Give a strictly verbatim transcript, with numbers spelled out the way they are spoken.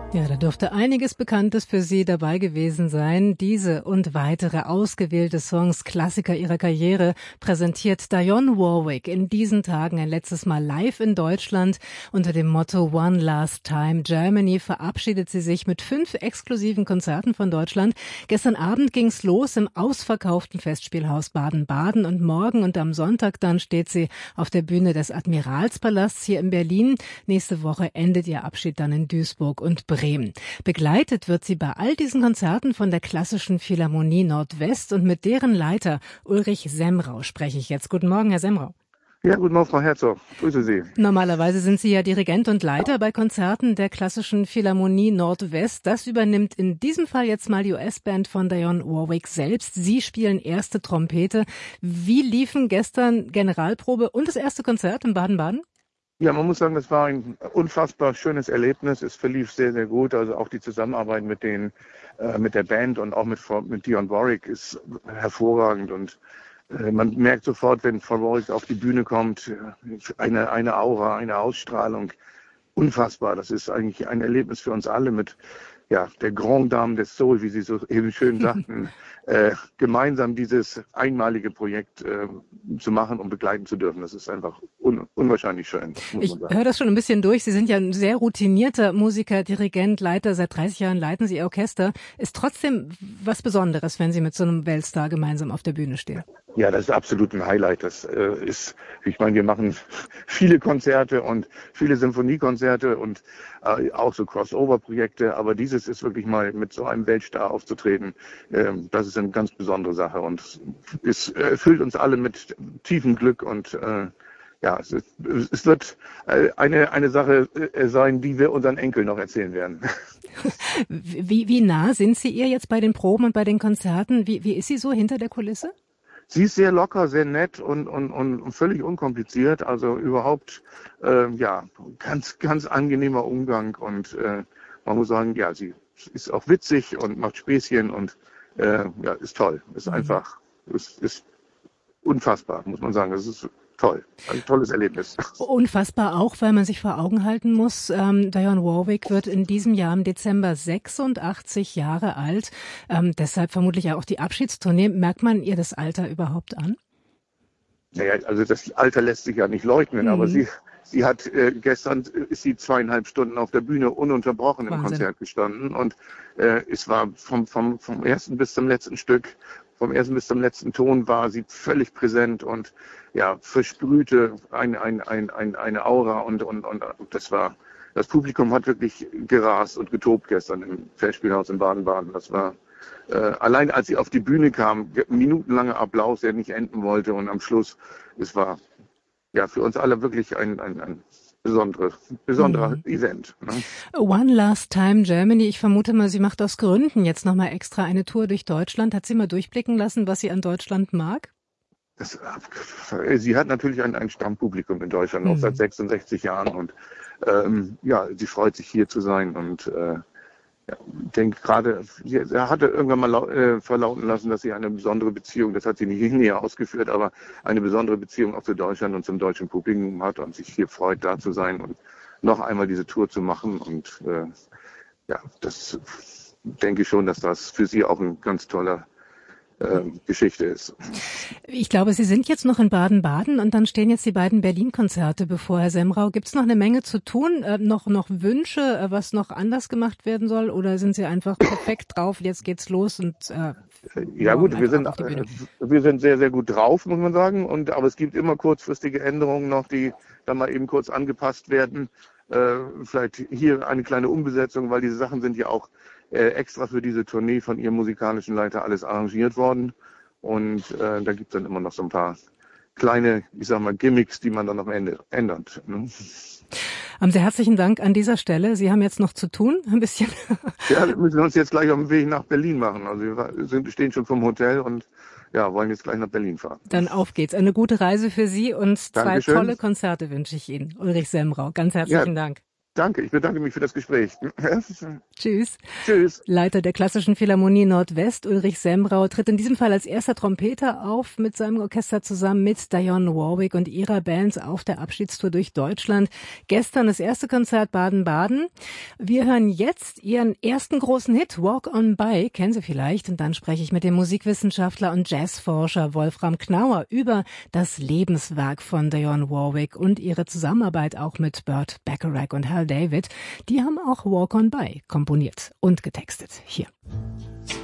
Ja, da dürfte einiges Bekanntes für Sie dabei gewesen sein. Diese und weitere ausgewählte Songs, Klassiker ihrer Karriere, präsentiert Dionne Warwick in diesen Tagen ein letztes Mal live in Deutschland. Unter dem Motto One Last Time Germany verabschiedet sie sich mit fünf exklusiven Konzerten von Deutschland. Gestern Abend ging's los im ausverkauften Festspielhaus Baden-Baden und morgen und am Sonntag dann steht sie auf der Bühne des Admiralspalasts hier in Berlin. Nächste Woche endet ihr Abschied dann in Duisburg und Bremen. Begleitet wird sie bei all diesen Konzerten von der Klassischen Philharmonie Nordwest und mit deren Leiter Ulrich Semrau spreche ich jetzt. Guten Morgen, Herr Semrau. Ja, guten Morgen, Frau Herzog. Grüße Sie. Normalerweise sind Sie ja Dirigent und Leiter bei Konzerten der Klassischen Philharmonie Nordwest. Das übernimmt in diesem Fall jetzt mal die U S-Band von Dionne Warwick selbst. Sie spielen erste Trompete. Wie liefen gestern Generalprobe und das erste Konzert in Baden-Baden? Ja, man muss sagen, das war ein unfassbar schönes Erlebnis. Es verlief sehr, sehr gut. Also auch die Zusammenarbeit mit den, äh, mit der Band und auch mit, mit Dionne Warwick ist hervorragend. Und äh, man merkt sofort, wenn Frau Warwick auf die Bühne kommt, eine, eine Aura, eine Ausstrahlung. Unfassbar. Das ist eigentlich ein Erlebnis für uns alle mit, ja, der Grand Dame des Soul, wie Sie so eben schön sagten, äh, gemeinsam dieses einmalige Projekt äh, zu machen und begleiten zu dürfen. Das ist einfach un- unwahrscheinlich schön. Ich höre das schon ein bisschen durch. Sie sind ja ein sehr routinierter Musiker, Dirigent, Leiter. Seit dreißig Jahren leiten Sie Ihr Orchester. Ist trotzdem was Besonderes, wenn Sie mit so einem Weltstar gemeinsam auf der Bühne stehen. Ja, das ist absolut ein Highlight. Das äh, ist, ich meine, wir machen viele Konzerte und viele Symphoniekonzerte und äh, auch so Crossover-Projekte. Aber dieses ist wirklich mal mit so einem Weltstar aufzutreten. Äh, das ist eine ganz besondere Sache und es erfüllt uns alle mit tiefem Glück und äh, ja, es, ist, es wird eine eine Sache sein, die wir unseren Enkeln noch erzählen werden. Wie, wie nah sind Sie ihr jetzt bei den Proben und bei den Konzerten? Wie, wie ist sie so hinter der Kulisse? Sie ist sehr locker, sehr nett und, und, und völlig unkompliziert. Also überhaupt, äh, ja, ganz, ganz angenehmer Umgang. Und äh, man muss sagen, ja, sie ist auch witzig und macht Späßchen und äh, ja, ist toll. Ist mhm. einfach, ist, ist unfassbar, muss man sagen. Das ist toll. Ein tolles Erlebnis. Unfassbar auch, weil man sich vor Augen halten muss, ähm, Dionne Warwick wird in diesem Jahr im Dezember sechsundachtzig Jahre alt. Ähm, deshalb vermutlich auch die Abschiedstournee. Merkt man ihr das Alter überhaupt an? Naja, also das Alter lässt sich ja nicht leugnen, mhm. aber sie, sie hat äh, gestern ist sie zweieinhalb Stunden auf der Bühne ununterbrochen im Wahnsinn. Konzert gestanden und äh, es war vom, vom, vom ersten bis zum letzten Stück Vom ersten bis zum letzten Ton war sie völlig präsent und ja, versprühte ein, ein, ein, ein, eine Aura und, und, und das war, das Publikum hat wirklich gerast und getobt gestern im Festspielhaus in Baden-Baden. Das war, äh, allein als sie auf die Bühne kam, minutenlanger Applaus, der nicht enden wollte und am Schluss, es war ja für uns alle wirklich ein, ein, ein besondere, besonderer mhm. Event. Ne? One Last Time Germany. Ich vermute mal, sie macht aus Gründen jetzt nochmal extra eine Tour durch Deutschland. Hat sie mal durchblicken lassen, was sie an Deutschland mag? Das, sie hat natürlich ein, ein Stammpublikum in Deutschland, mhm. auch seit sechsundsechzig Jahren. Und ähm, ja, sie freut sich hier zu sein. Und äh, ja, ich denke gerade, sie hatte irgendwann mal äh, verlauten lassen, dass sie eine besondere Beziehung, das hat sie nicht näher ausgeführt, aber eine besondere Beziehung auch zu Deutschland und zum deutschen Publikum hat und sich hier freut, da zu sein und noch einmal diese Tour zu machen. Und äh, ja, das denke ich schon, dass das für sie auch ein ganz toller Ähm, Geschichte ist. Ich glaube, Sie sind jetzt noch in Baden-Baden und dann stehen jetzt die beiden Berlin-Konzerte bevor, Herr Semrau. Gibt es noch eine Menge zu tun? Äh, noch noch Wünsche, äh, was noch anders gemacht werden soll? Oder sind Sie einfach perfekt drauf, jetzt geht's los und äh, ja gut, wir sind äh, wir sind sehr, sehr gut drauf, muss man sagen. Und aber es gibt immer kurzfristige Änderungen noch, die dann mal eben kurz angepasst werden. Äh, vielleicht hier eine kleine Umbesetzung, weil diese Sachen sind ja auch äh, extra für diese Tournee von ihrem musikalischen Leiter alles arrangiert worden. Und äh, da gibt es dann immer noch so ein paar kleine, ich sag mal, Gimmicks, die man dann am Ende ändert. Ne? Haben Sie herzlichen Dank an dieser Stelle. Sie haben jetzt noch zu tun, ein bisschen. Ja, wir müssen uns jetzt gleich auf den Weg nach Berlin machen. Also wir sind, stehen schon vom Hotel und ja, wollen jetzt gleich nach Berlin fahren. Dann auf geht's. Eine gute Reise für Sie und zwei Dankeschön. Tolle Konzerte wünsche ich Ihnen. Ulrich Semrau, ganz herzlichen ja, Dank. danke. Ich bedanke mich für das Gespräch. Tschüss. Tschüss. Leiter der Klassischen Philharmonie Nordwest, Ulrich Sembrau, tritt in diesem Fall als erster Trompeter auf mit seinem Orchester zusammen mit Dionne Warwick und ihrer Band auf der Abschiedstour durch Deutschland. Gestern das erste Konzert Baden-Baden. Wir hören jetzt ihren ersten großen Hit, Walk on By, kennen Sie vielleicht. Und dann spreche ich mit dem Musikwissenschaftler und Jazzforscher Wolfram Knauer über das Lebenswerk von Dionne Warwick und ihre Zusammenarbeit auch mit Burt Bacharach und Hal David. Die haben auch Walk on By komponiert und getextet. Hier.